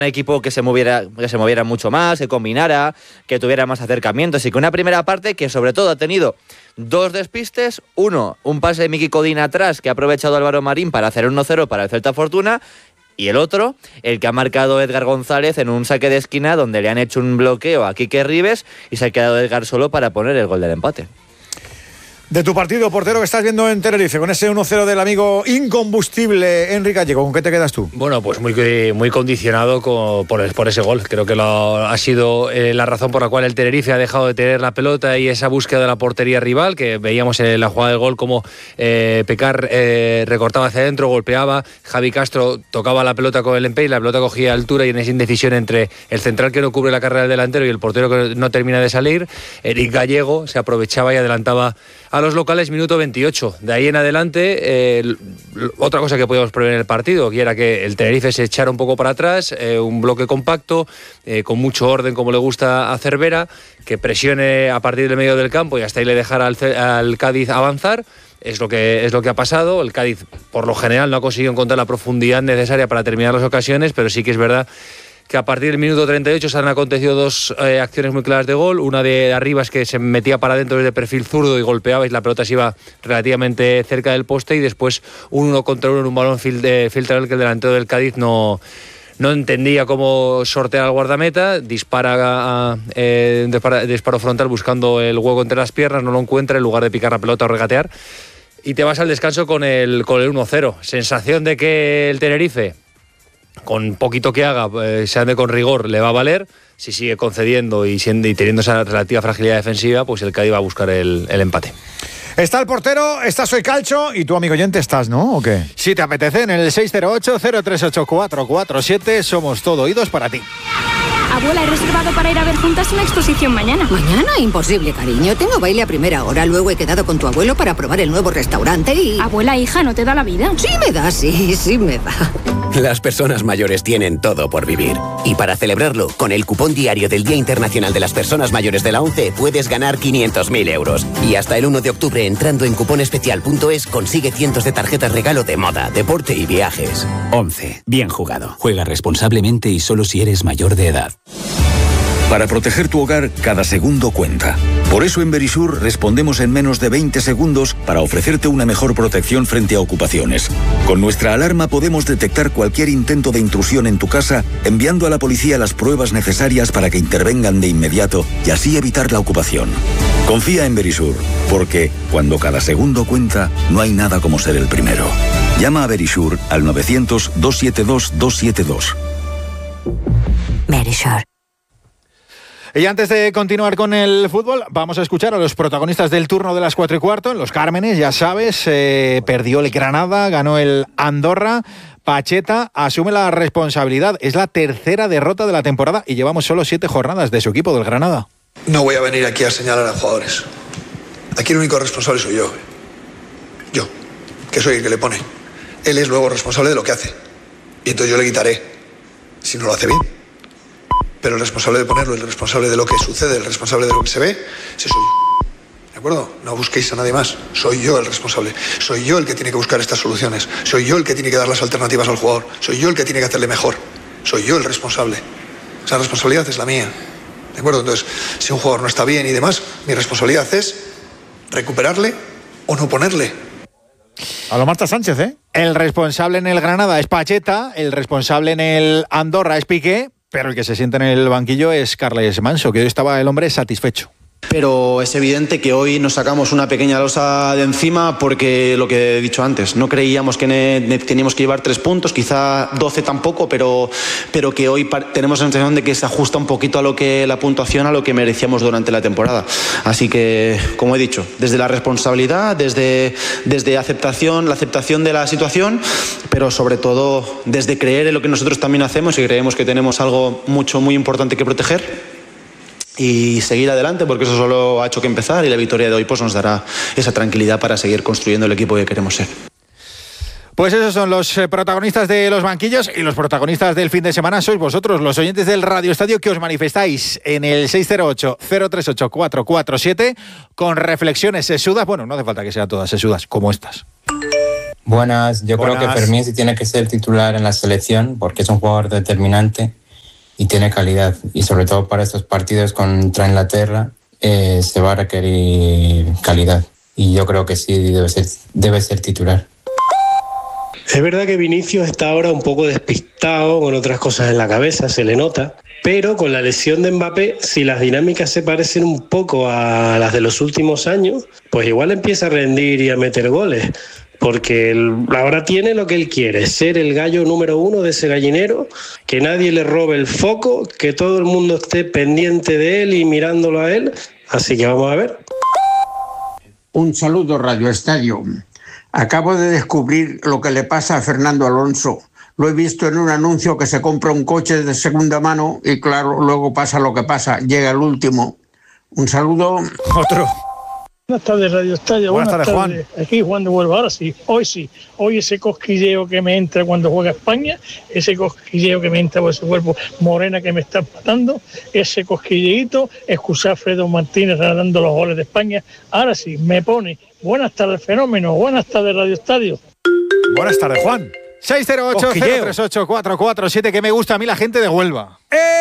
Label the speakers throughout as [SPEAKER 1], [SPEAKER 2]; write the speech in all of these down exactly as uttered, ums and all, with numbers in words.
[SPEAKER 1] equipo que se moviera que se moviera mucho más, que combinara, que tuviera más acercamientos, y que una primera parte que sobre todo ha tenido dos despistes. Uno, un pase de Miki Codín atrás que ha aprovechado Álvaro Marín para hacer uno cero para el Celta Fortuna, y el otro, el que ha marcado Edgar González en un saque de esquina donde le han hecho un bloqueo a Quique Ribes y se ha quedado Edgar solo para poner el gol del empate.
[SPEAKER 2] De tu partido, portero, que estás viendo en Tenerife, con ese uno cero del amigo incombustible Enrique Gallego, ¿con qué te quedas tú?
[SPEAKER 3] Bueno, pues muy, muy condicionado con, por, por ese gol. Creo que lo, ha sido eh, la razón por la cual el Tenerife ha dejado de tener la pelota y esa búsqueda de la portería rival, que veíamos en la jugada del gol como eh, Pecar eh, recortaba hacia adentro, golpeaba, Javi Castro tocaba la pelota con el empeine, la pelota cogía altura y en esa indecisión entre el central que no cubre la carrera del delantero y el portero que no termina de salir, Eric Gallego se aprovechaba y adelantaba a los locales, minuto veintiocho. De ahí en adelante, eh, otra cosa que podíamos prever en el partido, que era que el Tenerife se echara un poco para atrás, eh, un bloque compacto, eh, con mucho orden como le gusta a Cervera, que presione a partir del medio del campo y hasta ahí le dejara al, al Cádiz avanzar. Es lo que es lo que ha pasado. El Cádiz, por lo general, no ha conseguido encontrar la profundidad necesaria para terminar las ocasiones, pero sí que es verdad que a partir del minuto treinta y ocho se han acontecido dos eh, acciones muy claras de gol. Una de Arribas, que se metía para adentro desde perfil zurdo y golpeaba y la pelota se iba relativamente cerca del poste, y después un uno contra uno en un balón fil de, filtrado que el delantero del Cádiz no, no entendía cómo sortear al guardameta, dispara, a, eh, dispara disparo frontal buscando el hueco entre las piernas, no lo encuentra, en lugar de picar la pelota o regatear, y te vas al descanso con el, con el uno cero. Sensación de que el Tenerife, con poquito que haga, eh, se ande con rigor, le va a valer. Si sigue concediendo y, siendo, y teniendo esa relativa fragilidad defensiva, pues el Cádiz va a buscar el, el empate.
[SPEAKER 2] Está el portero, está Soy Calcho y tu amigo oyente estás, ¿no? ¿O qué? Si te apetece, en el seis cero ocho, cero tres ocho, cuatro cuatro siete somos todo oídos para ti.
[SPEAKER 4] Abuela, he reservado para ir a ver juntas una exposición mañana.
[SPEAKER 5] ¿Mañana? Imposible, cariño. Tengo baile a primera hora. Luego he quedado con tu abuelo para probar el nuevo restaurante y...
[SPEAKER 4] Abuela, hija, ¿no te da la vida?
[SPEAKER 5] Sí me da, sí, sí me da.
[SPEAKER 6] Las personas mayores tienen todo por vivir. Y para celebrarlo, con el cupón diario del Día Internacional de las Personas Mayores de la ONCE, puedes ganar quinientos mil euros. Y hasta el uno de octubre, entrando en cuponespecial punto es, consigue cientos de tarjetas regalo de moda, deporte y viajes. ONCE. Bien jugado. Juega responsablemente y solo si eres mayor de edad.
[SPEAKER 7] Para proteger tu hogar, cada segundo cuenta. Por eso en Verisur respondemos en menos de veinte segundos para ofrecerte una mejor protección frente a ocupaciones. Con nuestra alarma podemos detectar cualquier intento de intrusión en tu casa, enviando a la policía las pruebas necesarias para que intervengan de inmediato y así evitar la ocupación. Confía en Verisur, porque cuando cada segundo cuenta, no hay nada como ser el primero. Llama a Verisur al novecientos, doscientos setenta y dos, doscientos setenta y dos.
[SPEAKER 5] Verisur.
[SPEAKER 2] Y antes de continuar con el fútbol, vamos a escuchar a los protagonistas del turno de las cuatro y cuarto. En los Cármenes, ya sabes, eh, perdió el Granada, ganó el Andorra. Pacheta asume la responsabilidad. Es la tercera derrota de la temporada y llevamos solo siete jornadas de su equipo del Granada.
[SPEAKER 8] No voy a venir aquí a señalar a jugadores. Aquí el único responsable soy yo. Yo, que soy el que le pone. Él es luego responsable de lo que hace. Y entonces yo le quitaré, si no lo hace bien. Pero el responsable de ponerlo, el responsable de lo que sucede, el responsable de lo que se ve, ese soy yo. ¿De acuerdo? No busquéis a nadie más. Soy yo el responsable. Soy yo el que tiene que buscar estas soluciones. Soy yo el que tiene que dar las alternativas al jugador. Soy yo el que tiene que hacerle mejor. Soy yo el responsable. Esa responsabilidad es la mía. ¿De acuerdo? Entonces, si un jugador no está bien y demás, mi responsabilidad es recuperarle o no ponerle.
[SPEAKER 2] A lo Marta Sánchez, ¿eh? El responsable en el Granada es Pacheta, el responsable en el Andorra es Piqué, pero el que se sienta en el banquillo es Carles Manso, que hoy estaba el hombre satisfecho.
[SPEAKER 9] Pero es evidente que hoy nos sacamos una pequeña losa de encima porque lo que he dicho antes, no creíamos que ne- teníamos que llevar tres puntos, quizá doce tampoco, pero, pero que hoy par- tenemos la sensación de que se ajusta un poquito a lo que la puntuación a lo que merecíamos durante la temporada. Así que, como he dicho, desde la responsabilidad, desde, desde aceptación, la aceptación de la situación, pero sobre todo desde creer en lo que nosotros también hacemos y creemos que tenemos algo mucho, muy importante que proteger. Y seguir adelante, porque eso solo ha hecho que empezar y la victoria de hoy pues, nos dará esa tranquilidad para seguir construyendo el equipo que queremos ser.
[SPEAKER 2] Pues esos son los protagonistas de los banquillos y los protagonistas del fin de semana sois vosotros, los oyentes del Radio Estadio, que os manifestáis en el seis cero ocho, cero tres ocho, cuatro cuatro siete con reflexiones sesudas. Bueno, no hace falta que sean todas sesudas, como estas.
[SPEAKER 10] Buenas, yo
[SPEAKER 2] Buenas.
[SPEAKER 10] creo que Fermín sí tiene que ser titular en la selección porque es un jugador determinante y tiene calidad. Y sobre todo para estos partidos contra Inglaterra eh, se va a requerir calidad. Y yo creo que sí debe ser, debe ser titular.
[SPEAKER 11] Es verdad que Vinicius está ahora un poco despistado, con otras cosas en la cabeza, se le nota, pero con la lesión de Mbappé, si las dinámicas se parecen un poco a las de los últimos años, pues igual empieza a rendir y a meter goles, porque él ahora tiene lo que él quiere, ser el gallo número uno de ese gallinero, que nadie le robe el foco, que todo el mundo esté pendiente de él y mirándolo a él, así que vamos a ver.
[SPEAKER 12] Un saludo, Radio Estadio. Acabo de descubrir lo que le pasa a Fernando Alonso. Lo he visto en un anuncio que se compra un coche de segunda mano y claro, luego pasa lo que pasa, llega el último. Un saludo.
[SPEAKER 2] Otro.
[SPEAKER 13] Buenas tardes, Radio Estadio.
[SPEAKER 2] Buenas, Buenas tardes,
[SPEAKER 13] tardes, Juan. Aquí Juan de Huelva. Ahora sí, hoy sí. Hoy ese cosquilleo que me entra cuando juega España, ese cosquilleo que me entra por ese cuerpo morena que me está matando, ese cosquilleíto, excusar a Fredo Martínez dando los goles de España. Ahora sí, me pone. Buenas tardes, fenómeno. Buenas tardes, Radio Estadio.
[SPEAKER 2] Buenas tardes, Juan. seis cero ocho, cero tres ocho, cuatro cuatro siete, que me gusta a mí la gente de Huelva.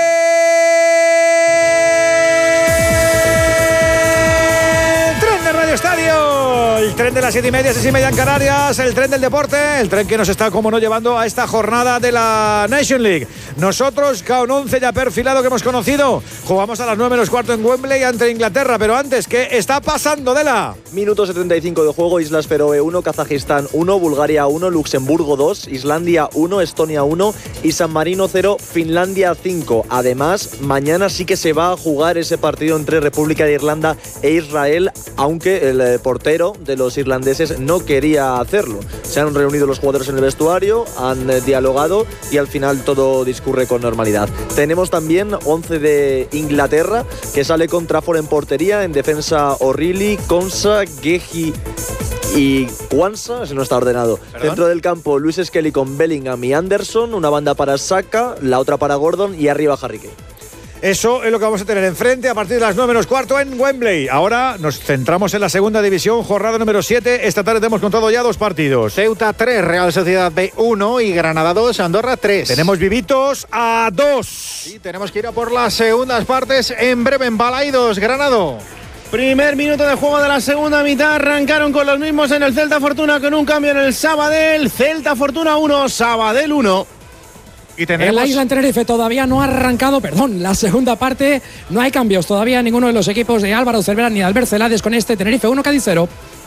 [SPEAKER 2] ¡El tren de Radio Estadio! El tren de las siete y media, seis y media en Canarias, el tren del deporte, el tren que nos está, como no, llevando a esta jornada de la Nation League. Nosotros, K once ya perfilado que hemos conocido, jugamos a las nueve menos cuarto en Wembley ante Inglaterra, pero antes, ¿qué está pasando, de la?
[SPEAKER 14] Minuto setenta y cinco de juego, Islas Feroe uno, Kazajistán uno, Bulgaria uno, Luxemburgo dos, Islandia uno, Estonia uno y San Marino cero, Finlandia cinco. Además, mañana sí que se va a jugar ese partido entre República de Irlanda e Israel, aunque el eh, portero de los irlandeses no quería hacerlo. Se han reunido los jugadores en el vestuario, han eh, dialogado y al final todo discurre con normalidad. Tenemos también once de Inglaterra, que sale con Trafford en portería, en defensa O'Reilly, Konsa, Gehi y Kwanza, ese no está ordenado. ¿Perdón? Dentro del campo, Luis Skelly con Bellingham y Anderson, una banda para Saka, la otra para Gordon y arriba Harry Kane.
[SPEAKER 2] Eso es lo que vamos a tener enfrente a partir de las nueve menos cuarto en Wembley. Ahora nos centramos en la segunda división, jornada número siete. Esta tarde hemos contado ya dos partidos. Ceuta tres, Real Sociedad B uno y Granada dos, Andorra tres. Tenemos vivitos a dos. Y tenemos que ir a por las segundas partes en breve en Balaidos, Granado.
[SPEAKER 15] Primer minuto de juego de la segunda mitad. Arrancaron con los mismos en el Celta Fortuna, con un cambio en el Sabadell. Celta Fortuna uno, Sabadell uno.
[SPEAKER 2] Y tenemos...
[SPEAKER 16] En la isla en Tenerife todavía no ha arrancado, perdón, la segunda parte. No hay cambios todavía ninguno de los equipos de Álvaro Cervera ni de Albert Celades con este Tenerife uno, Cádiz cero.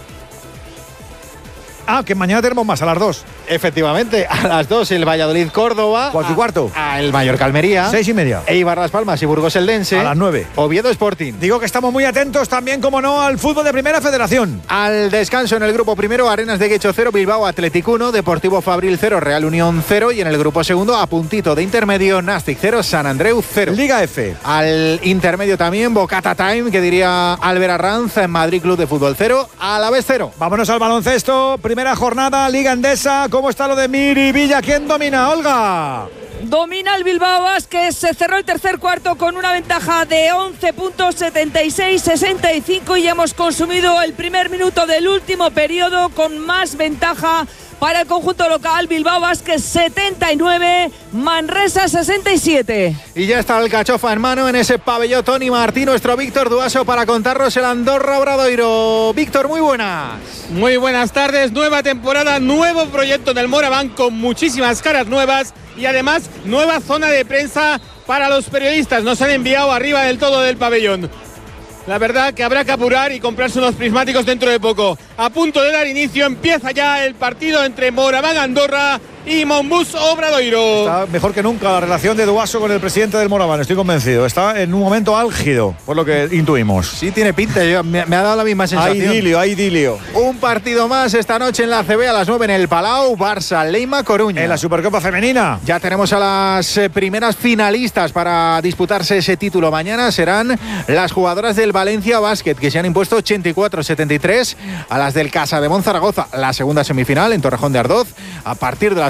[SPEAKER 2] Ah, que mañana tenemos más a las dos.
[SPEAKER 17] Efectivamente, a las dos el Valladolid-Córdoba.
[SPEAKER 2] Cuatro y cuarto.
[SPEAKER 17] A, a el Mallorca-Almería.
[SPEAKER 2] Seis y media.
[SPEAKER 17] Eibar-Las Palmas y Burgos-Eldense.
[SPEAKER 2] A las nueve.
[SPEAKER 17] Oviedo-Sporting.
[SPEAKER 2] Digo que estamos muy atentos también, como no, al fútbol de Primera Federación.
[SPEAKER 17] Al descanso en el grupo primero, Arenas de Guecho cero, Bilbao Athletic uno, Deportivo Fabril cero, Real Unión cero. Y en el grupo segundo, a puntito de intermedio, Nastic cero, San Andreu cero.
[SPEAKER 2] Liga F.
[SPEAKER 17] Al intermedio también, Bocata Time, que diría Albert Arranz, en Madrid Club de Fútbol cero, a la vez cero.
[SPEAKER 2] Vámonos al baloncesto, primera jornada, Liga Endesa. ¿Cómo está lo de Miribilla? ¿Quién domina, Olga?
[SPEAKER 18] Domina el Bilbao Basket, se cerró el tercer cuarto con una ventaja de once puntos, setenta y seis sesenta y cinco, y hemos consumido el primer minuto del último periodo con más ventaja para el conjunto local. Bilbao Basket setenta y nueve, Manresa sesenta y siete.
[SPEAKER 17] Y ya está el cachofa en mano en ese pabellón. Tony Martín, nuestro Víctor Duaso, para contarnos el Andorra Obradoiro. Víctor, muy buenas.
[SPEAKER 15] Muy buenas tardes, nueva temporada, nuevo proyecto en el Moraván con muchísimas caras nuevas y además nueva zona de prensa para los periodistas. Nos han enviado arriba del todo del pabellón. La verdad que habrá que apurar y comprarse unos prismáticos dentro de poco. A punto de dar inicio, empieza ya el partido entre Moraván Andorra y Monbus Obradoiro.
[SPEAKER 2] Está mejor que nunca la relación de Duaso con el presidente del Moraván, estoy convencido. Está en un momento álgido, por lo que intuimos.
[SPEAKER 17] Sí, tiene pinta, yo, me, me ha dado la misma sensación.
[SPEAKER 2] Hay idilio, hay idilio.
[SPEAKER 17] Un partido más esta noche en la A C B a las nueve en el Palau, Barça, Leima, Coruña.
[SPEAKER 2] En la Supercopa Femenina.
[SPEAKER 17] Ya tenemos a las eh, primeras finalistas para disputarse ese título. Mañana serán las jugadoras del Valencia Basket, que se han impuesto ochenta y cuatro setenta y tres a las del Casa de Monzaragoza. La segunda semifinal en Torrejón de Ardoz, a partir de las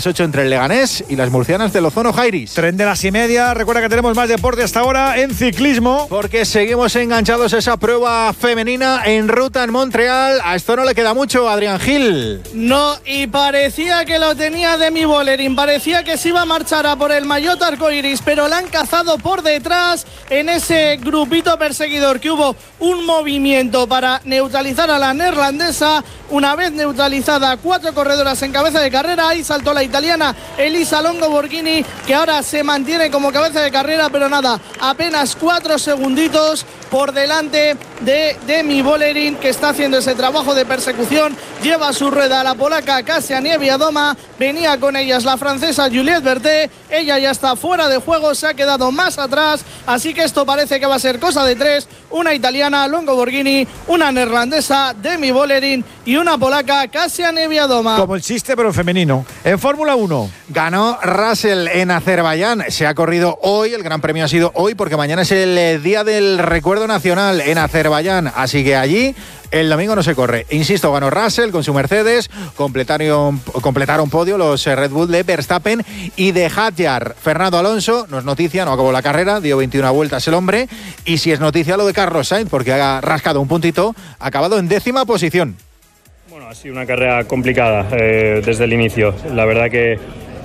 [SPEAKER 2] las ocho entre el Leganés y las murcianas del Ozono Jairis.
[SPEAKER 17] Tren de las y media. Recuerda que tenemos más deporte hasta ahora en ciclismo.
[SPEAKER 2] Porque seguimos enganchados a esa prueba femenina en ruta en Montreal. A esto no le queda mucho, Adrián Gil.
[SPEAKER 19] No, y parecía que lo tenía Demi Vollering. Parecía que se iba a marchar a por el maillot arcoiris, pero la han cazado por detrás en ese grupito perseguidor, que hubo un movimiento para neutralizar a la neerlandesa. Una vez neutralizada, cuatro corredoras en cabeza de carrera, ahí saltó la italiana Elisa Longo Borghini, que ahora se mantiene como cabeza de carrera, pero nada, apenas cuatro segunditos por delante de Demi Vollering, que está haciendo ese trabajo de persecución. Lleva a su rueda a la polaca Kasia Niewiadoma, venía con ellas la francesa Juliette Berthet, ella ya está fuera de juego, se ha quedado más atrás, así que esto parece que va a ser cosa de tres, una italiana Longo Borghini, una neerlandesa Demi Vollering y una polaca Kasia Niewiadoma.
[SPEAKER 17] Como el chiste, pero en femenino. En Fórmula uno.
[SPEAKER 2] Ganó Russell en Azerbaiyán. Se ha corrido hoy, el Gran Premio ha sido hoy, porque mañana es el Día del Recuerdo Nacional en Azerbaiyán. Así que allí el domingo no se corre. Insisto, ganó Russell con su Mercedes, completaron, completaron podio los Red Bull de Verstappen y de Hadjar. Fernando Alonso, no es noticia, no acabó la carrera, dio veintiuna vueltas el hombre, y si es noticia lo de Carlos Sainz, porque ha rascado un puntito, ha acabado en décima posición.
[SPEAKER 20] Bueno, ha sido una carrera complicada eh, desde el inicio. La verdad que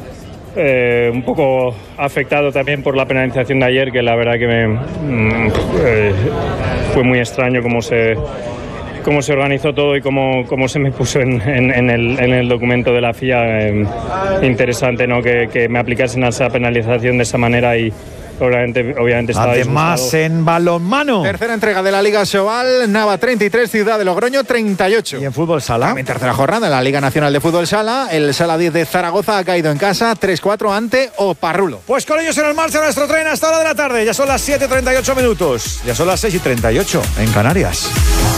[SPEAKER 20] eh, un poco afectado también por la penalización de ayer, que la verdad que me mm, eh, fue muy extraño cómo se cómo se organizó todo y cómo, cómo se me puso en, en, en, el, en el documento de la F I A. Eh, interesante, ¿no?, que, que me aplicasen esa penalización de esa manera y obviamente, obviamente estaba
[SPEAKER 17] Además, disgustado. En balonmano.
[SPEAKER 2] Tercera entrega de la Liga Sobal, Nava treinta y tres, Ciudad de Logroño treinta y ocho.
[SPEAKER 17] Y en fútbol sala.
[SPEAKER 2] También tercera jornada en la Liga Nacional de Fútbol Sala. El Sala diez de Zaragoza ha caído en casa tres cuatro ante Oparrulo.
[SPEAKER 17] Pues con ellos en el marcha nuestro tren hasta la hora de la tarde. Ya son las siete y treinta y ocho minutos. Ya son las seis y treinta y ocho en Canarias.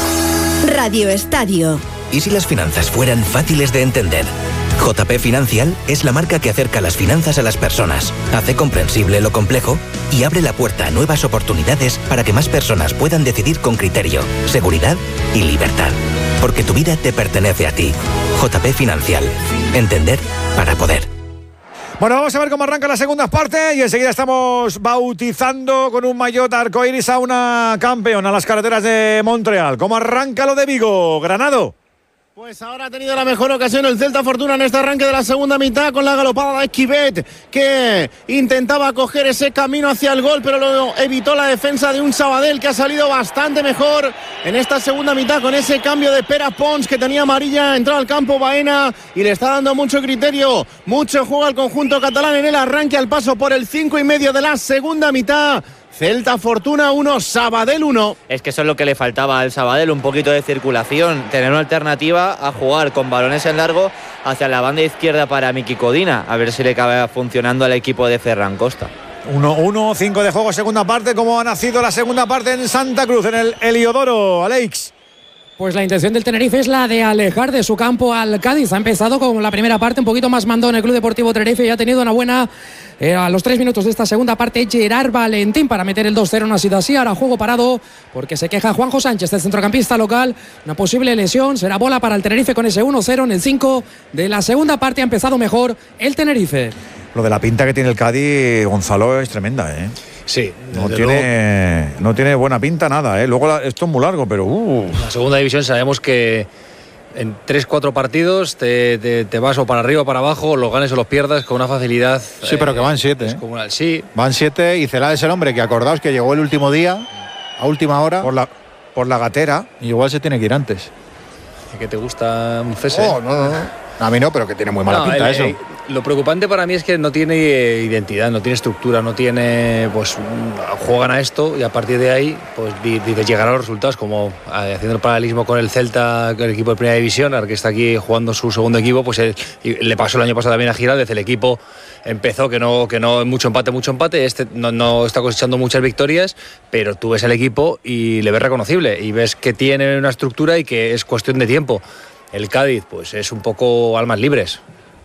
[SPEAKER 21] Radio Estadio.
[SPEAKER 22] ¿Y si las finanzas fueran fáciles de entender? J P Financial es la marca que acerca las finanzas a las personas, hace comprensible lo complejo y abre la puerta a nuevas oportunidades para que más personas puedan decidir con criterio, seguridad y libertad. Porque tu vida te pertenece a ti. J P Financial. Entender para poder.
[SPEAKER 17] Bueno, vamos a ver cómo arranca la segunda parte y enseguida estamos bautizando con un maillot arcoiris a una campeona a las carreteras de Montreal. ¿Cómo arranca lo de Vigo? Granado.
[SPEAKER 23] Pues ahora ha tenido la mejor ocasión el Celta Fortuna en este arranque de la segunda mitad con la galopada de Esquivet, que intentaba coger ese camino hacia el gol, pero lo evitó la defensa de un Sabadell que ha salido bastante mejor en esta segunda mitad con ese cambio de Pera Pons, que tenía amarilla, entró al campo Baena y le está dando mucho criterio, mucho juego al conjunto catalán en el arranque al paso por el cinco y medio de la segunda mitad. Celta Fortuna uno, Sabadell uno.
[SPEAKER 1] Es que eso es lo que le faltaba al Sabadell, un poquito de circulación, tener una alternativa a jugar con balones en largo hacia la banda izquierda para Miki Codina, a ver si le acaba funcionando al equipo de Ferran Costa.
[SPEAKER 17] uno uno, cinco de juego, segunda parte. ¿Cómo ha nacido la segunda parte en Santa Cruz, en el Heliodoro, Alex?
[SPEAKER 16] Pues la intención del Tenerife es la de alejar de su campo al Cádiz. Ha empezado con la primera parte un poquito más mandón el Club Deportivo Tenerife y ha tenido una buena, eh, a los tres minutos de esta segunda parte, Gerard Valentín para meter el dos cero. No ha sido así, ahora juego parado porque se queja Juanjo Sánchez, el centrocampista local. Una posible lesión, será bola para el Tenerife con ese uno cero en el cinco de la segunda parte. Ha empezado mejor el Tenerife.
[SPEAKER 17] Lo de la pinta que tiene el Cádiz, Gonzalo, es tremenda, ¿eh?
[SPEAKER 3] Sí,
[SPEAKER 17] no tiene, luego, no tiene buena pinta nada, ¿eh? Luego la, esto es muy largo, pero... Uh.
[SPEAKER 3] La segunda división sabemos que en tres cuatro partidos te, te, te vas o para arriba o para abajo, los ganes o los pierdas con una facilidad...
[SPEAKER 2] Sí, eh, pero que van siete. ¿eh?
[SPEAKER 3] Una, sí.
[SPEAKER 2] Van siete y Celades es el hombre que acordaos que llegó el último día, a última hora...
[SPEAKER 17] Por la, por la gatera.
[SPEAKER 2] Y igual se tiene que ir antes.
[SPEAKER 3] ¿Que te gusta un cese?
[SPEAKER 2] Oh, no, no, no. A mí no, pero que tiene muy mala no, pinta el, eso.
[SPEAKER 3] El, lo preocupante para mí es que no tiene identidad, no tiene estructura, no tiene, pues juegan a esto y a partir de ahí, pues dices, llegarán los resultados, como haciendo el paralelismo con el Celta, con el equipo de Primera División, ahora que está aquí jugando su segundo equipo, pues él, le pasó el año pasado también a Giraldez, el equipo empezó que no, que no mucho empate, mucho empate, este no, no está cosechando muchas victorias, pero tú ves el equipo y le ves reconocible y ves que tiene una estructura y que es cuestión de tiempo. El Cádiz, pues es un poco almas libres,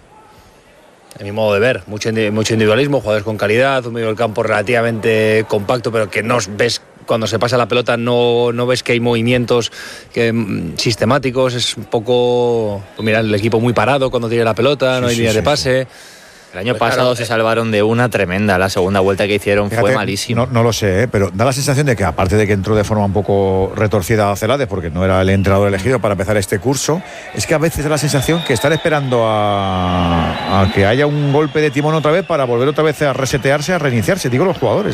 [SPEAKER 3] a mi modo de ver, mucho, mucho individualismo, jugadores con calidad, un medio del campo relativamente compacto, pero que no ves cuando se pasa la pelota no, no ves que hay movimientos que, sistemáticos, es un poco, pues mira, el equipo muy parado cuando tiene la pelota, sí, no hay sí, líneas sí, de pase.
[SPEAKER 1] Sí. El año pues pasado claro, se salvaron de una tremenda, la segunda vuelta que hicieron fíjate, fue malísimo.
[SPEAKER 17] No, no lo sé, ¿eh? Pero da la sensación de que aparte de que entró de forma un poco retorcida a Celades, porque no era el entrenador elegido para empezar este curso, es que a veces da la sensación que están esperando a, a que haya un golpe de timón otra vez para volver otra vez a resetearse, a reiniciarse, digo los jugadores.